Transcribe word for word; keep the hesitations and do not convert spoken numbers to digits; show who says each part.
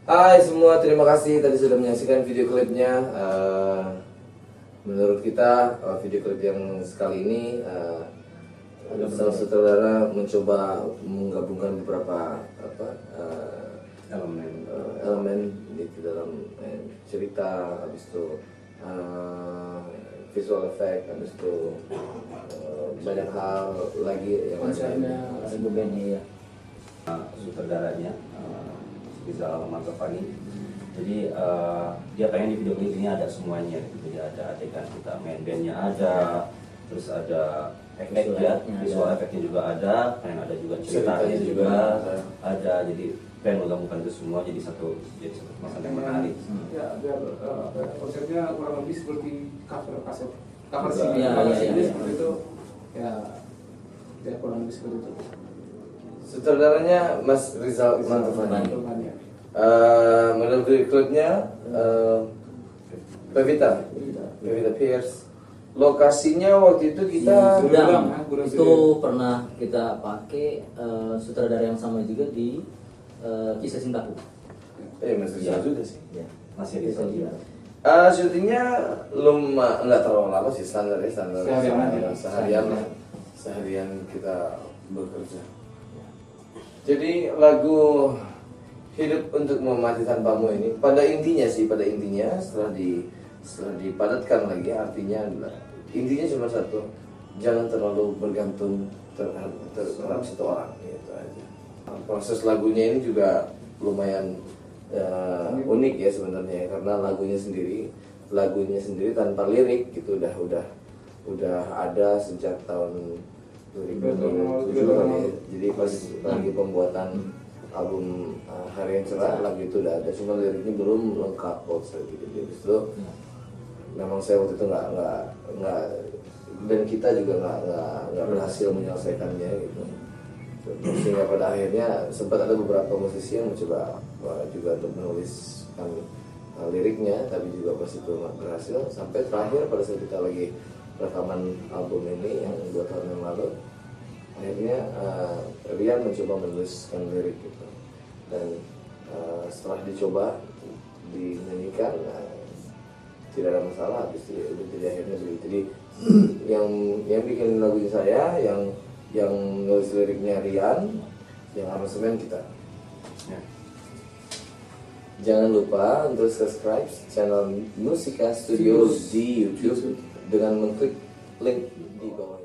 Speaker 1: Hai semua, terima kasih tadi sudah menyaksikan video klipnya. Uh, menurut kita uh, video klip yang sekali ini uh, sang sutradara mencoba menggabungkan beberapa apa uh, elemen uh, elemen di dalam uh, cerita, habis itu uh, visual effect, habis itu uh, banyak hal lagi yang
Speaker 2: konsepnya
Speaker 3: sebelumnya ya. Uh, sutradaranya uh, Rizal Mantovani. Jadi uh, dia pengen di video klip ini ada semuanya. Jadi ada adegan kita main bandnya ada, terus ada efek ya, visual efeknya juga ada, pengen ada juga ceritanya juga, juga ada. Jadi pengen menggabungkan itu semua jadi satu jadi satu kemasan yang menarik.
Speaker 2: Hmm. Ya, biar uh, konsepnya kurang lebih seperti cover kaset, cover C D,
Speaker 3: ya,
Speaker 2: cover
Speaker 3: ya,
Speaker 2: C D
Speaker 3: ya,
Speaker 2: seperti
Speaker 3: ya.
Speaker 2: itu. Ya, biar kurang lebih seperti itu.
Speaker 1: Sutradaranya Mas Rizal Mantovani.
Speaker 2: Ya.
Speaker 1: Uh, menurut video klipnya uh, Pevita, Pevita Pierce. Lokasinya waktu itu kita
Speaker 3: di
Speaker 2: Gudang,
Speaker 3: Gudang. Itu pernah kita pakai uh, sutradara yang sama juga di uh, Kisah Cintaku.
Speaker 1: Eh Mas Rizal
Speaker 3: Ya.
Speaker 1: juga sih.
Speaker 3: Ya.
Speaker 1: Masih
Speaker 3: Rizal juga.
Speaker 1: Uh, syutingnya luma nggak terlalu lama sih, standar ya standar
Speaker 2: Seharian.
Speaker 1: seharian seharian, seharian kita bekerja. Jadi lagu Hidup Untuk Memati Tanpamu ini pada intinya sih pada intinya setelah di setelah dipadatkan lagi artinya adalah intinya cuma satu, jangan terlalu bergantung terhadap, terhadap satu orang gitu aja. Proses lagunya ini juga lumayan uh, unik ya sebenarnya karena lagunya sendiri lagunya sendiri tanpa lirik gitu udah udah udah ada sejak tahun dua ribu tujuh kali ya. Jadi pas lagi pembuatan album uh, Hari Yang Cerah lagu itu udah ada, cuma liriknya belum lengkap kok gitu. Jadi itu memang saya waktu itu nggak nggak nggak dan kita juga nggak nggak nggak berhasil menyelesaikannya gitu. Sehingga pada akhirnya sempat ada beberapa musisi yang mencoba uh, juga untuk menuliskan uh, liriknya, tapi juga pas itu nggak berhasil. Sampai terakhir pada saat kita lagi rekaman album ini yang dua tahun yang lalu, akhirnya uh, Rian mencoba menuliskan lirik gitu. Dan uh, setelah dicoba dinyanyikan uh, tidak ada masalah, habis itu jadi akhirnya begitu. Jadi yang yang bikin lagunya saya, yang yang nulis liriknya Rian, yang aransemen kita. Ya. Jangan lupa untuk subscribe channel Musika Studios di YouTube dengan mengklik link di bawah.